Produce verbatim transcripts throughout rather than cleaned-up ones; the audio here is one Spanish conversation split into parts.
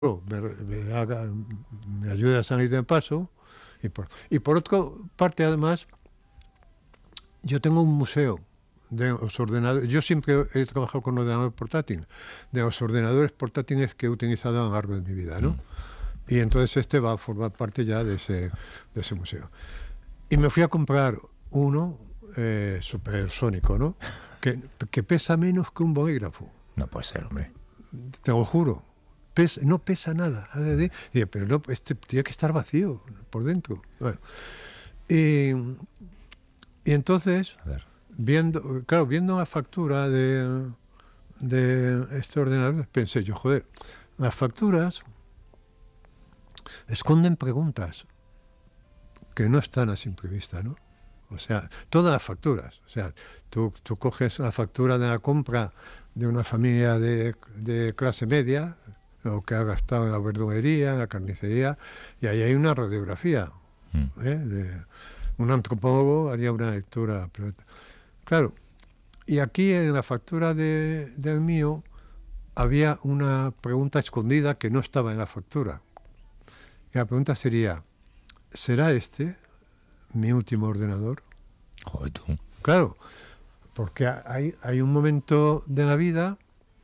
me, me, haga, me ayude a salir de paso. Y por, y por otra parte, además, yo tengo un museo de los ordenadores. Yo siempre he trabajado con ordenadores portátiles, de los ordenadores portátiles que he utilizado a lo largo de mi vida, ¿no? Mm. Y entonces este va a formar parte ya de ese, de ese museo. Y me fui a comprar uno eh, supersónico, ¿no? Que, que pesa menos que un bolígrafo. No puede ser, hombre. Te lo juro. Pesa, no pesa nada. Y dije, pero no, este tiene que estar vacío por dentro. Bueno. Y, y entonces, viendo, claro, viendo la factura de, de este ordenador, pensé yo, joder, las facturas esconden preguntas que no están a simple vista, ¿no? O sea, todas las facturas. O sea, tú, tú coges la factura de la compra de una familia de, de clase media, lo que ha gastado en la verdulería, en la carnicería, y ahí hay una radiografía. Mm. ¿eh? De, un antropólogo haría una lectura. Pero, claro, y aquí en la factura de, del mío había una pregunta escondida que no estaba en la factura. Y la pregunta sería, ¿será este mi último ordenador? Joder, tú. Claro, porque hay, hay un momento de la vida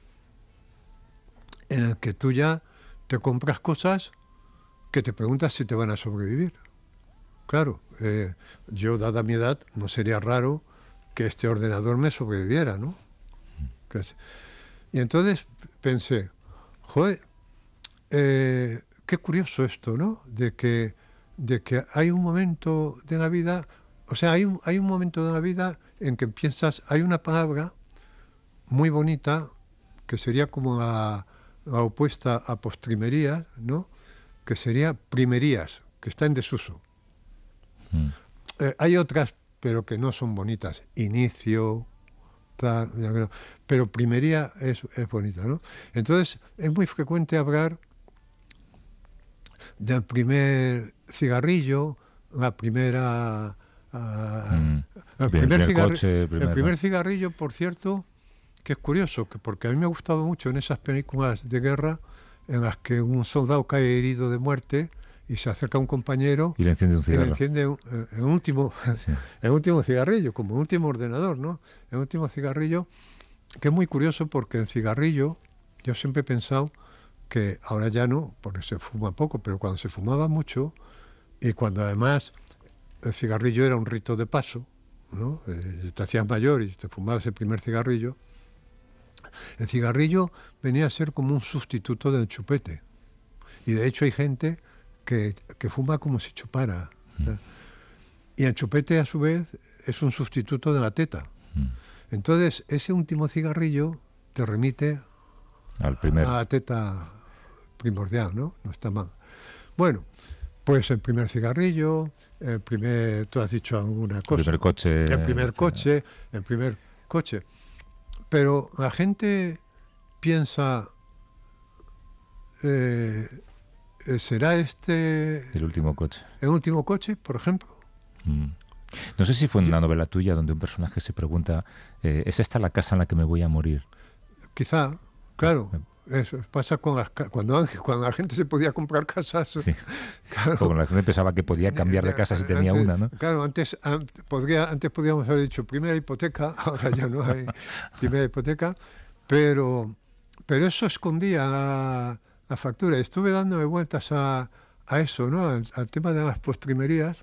en el que tú ya te compras cosas que te preguntas si te van a sobrevivir. Claro, eh, yo, dada mi edad, no sería raro que este ordenador me sobreviviera, ¿no? Y entonces pensé, joder, eh, qué curioso esto, ¿no? De que, de que hay un momento de la vida, o sea, hay un, hay un momento de la vida en que piensas, hay una palabra muy bonita que sería como la, la opuesta a postrimerías, ¿no? Que sería primerías, que está en desuso. Mm. Eh, hay otras, pero que no son bonitas. Inicio, tal, pero primería es, es bonita, ¿no? Entonces, es muy frecuente hablar del primer cigarrillo, la primera... Uh, mm. el, Bien, primer el, cigarri- coche, el, primer, el primer cigarrillo, por cierto, que es curioso, que porque a mí me ha gustado mucho en esas películas de guerra en las que un soldado cae herido de muerte y se acerca a un compañero y le enciende un cigarro. Y le enciende un, el, último, sí. el último cigarrillo, como un último ordenador, ¿no? El último cigarrillo, que es muy curioso porque el cigarrillo, yo siempre he pensado que ahora ya no, porque se fuma poco, pero cuando se fumaba mucho y cuando además el cigarrillo era un rito de paso, ¿no? Eh, te hacías mayor y te fumabas el primer cigarrillo. El cigarrillo venía a ser como un sustituto del chupete. Y de hecho hay gente que, que fuma como si chupara. Mm. Y el chupete, a su vez, es un sustituto de la teta. Mm. Entonces, ese último cigarrillo te remite al primer. a la teta primordial, ¿no? No está mal. Bueno, pues el primer cigarrillo, el primer, tú has dicho alguna cosa. El primer coche. El primer coche, el primer coche. Pero la gente piensa, eh, ¿será este el último coche? ¿El último coche, por ejemplo? Mm. No sé si fue una novela tuya donde un personaje se pregunta, eh, ¿es esta la casa en la que me voy a morir? Quizá, claro. Eso pasa con las, cuando, cuando la gente se podía comprar casas. Sí. Claro. Como la gente pensaba que podía cambiar de casa si tenía antes, una, ¿no? Claro, antes, antes, podría, antes podríamos haber dicho primera hipoteca, ahora ya no hay primera hipoteca, pero, pero eso escondía la, la factura. Estuve dándome vueltas a, a eso, ¿no? Al, al tema de las postrimerías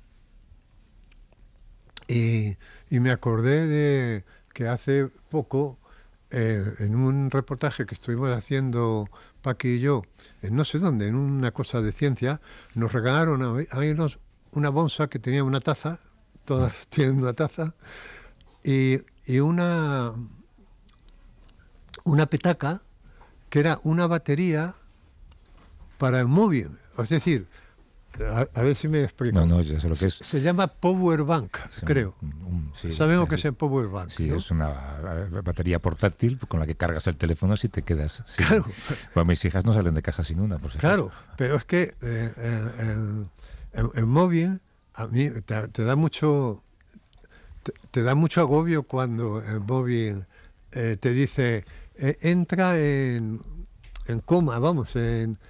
y, y me acordé de que hace poco Eh, en un reportaje que estuvimos haciendo Paqui y yo, en no sé dónde, en una cosa de ciencia, nos regalaron a, a irnos una bolsa que tenía una taza, todas tienen una taza, y, y una, una petaca que era una batería para el móvil. Es decir, a, a ver si me explico. No, no, yo sé lo que es. Se llama Power Bank, sí, creo. Un, un, sí, ¿Saben lo que es el Power Bank? Sí, ¿no? es una batería portátil con la que cargas el teléfono si te quedas sin... Claro. Bueno, mis hijas no salen de casa sin una, por si Claro, pero es que eh, el, el, el, el móvil a mí te, te da mucho te, te da mucho agobio cuando el móvil eh, te dice eh, entra en en coma, vamos, en,